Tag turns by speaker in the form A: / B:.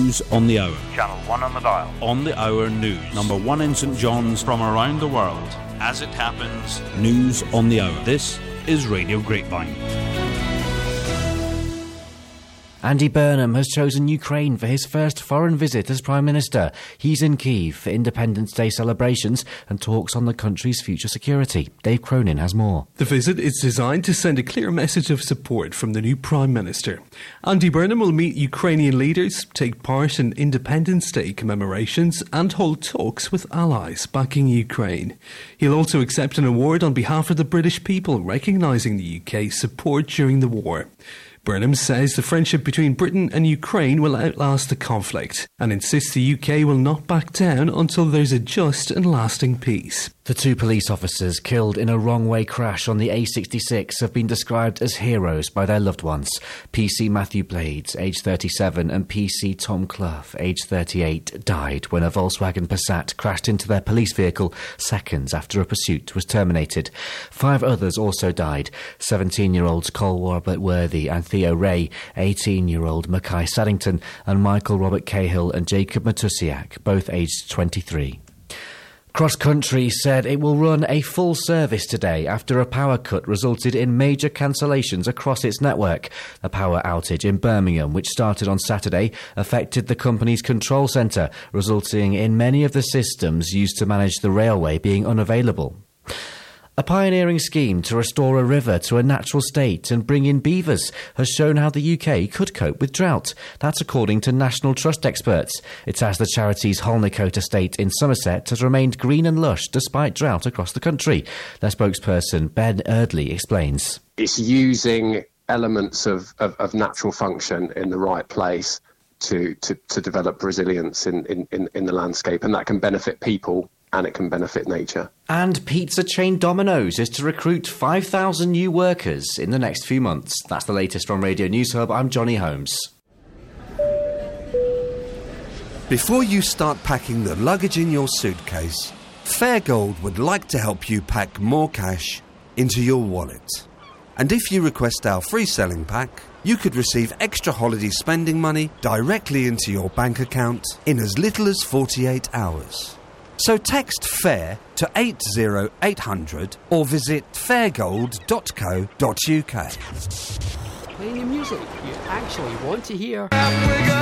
A: News on the Hour.
B: Channel 1 on the dial.
A: On the Hour News. Number 1 in St John's.
C: From around the world, as it happens.
A: News on the Hour. This is Radio Grapevine.
D: Andy Burnham has chosen Ukraine for his first foreign visit as Prime Minister. He's in Kyiv for Independence Day celebrations and talks on the country's future security. Dave Cronin has more.
E: The visit is designed to send a clear message of support from the new Prime Minister. Andy Burnham will meet Ukrainian leaders, take part in Independence Day commemorations and hold talks with allies backing Ukraine. He'll also accept an award on behalf of the British people, recognising the UK's support during the war. Burnham says the friendship between Britain and Ukraine will outlast the conflict and insists the UK will not back down until there's a just and lasting peace.
D: The two police officers killed in a wrong-way crash on the A66 have been described as heroes by their loved ones. PC Matthew Blades, aged 37, and PC Tom Clough, aged 38, died when a Volkswagen Passat crashed into their police vehicle seconds after a pursuit was terminated. 5 others also died: 17-year-olds Cole Robert Worthy and Theo Ray, 18-year-old Mackay Saddington, and Michael Robert Cahill and Jacob Matusiak, both aged 23. Cross Country said it will run a full service today after a power cut resulted in major cancellations across its network. A power outage in Birmingham, which started on Saturday, affected the company's control centre, resulting in many of the systems used to manage the railway being unavailable. A pioneering scheme to restore a river to a natural state and bring in beavers has shown how the UK could cope with drought. That's according to National Trust experts. It's as the charity's Holnicote estate in Somerset has remained green and lush despite drought across the country. Their spokesperson, Ben Eardley, explains.
F: It's using elements of natural function in the right place to develop resilience in the landscape, and that can benefit people and it can benefit nature.
D: And pizza chain Domino's is to recruit 5,000 new workers in the next few months. That's the latest from Radio News Hub. I'm Johnny Holmes.
G: Before you start packing the luggage in your suitcase, Fairgold would like to help you pack more cash into your wallet. And if you request our free selling pack, you could receive extra holiday spending money directly into your bank account in as little as 48 hours. So text FAIR to 80800 or visit fairgold.co.uk.
H: Playing the music you actually want to hear.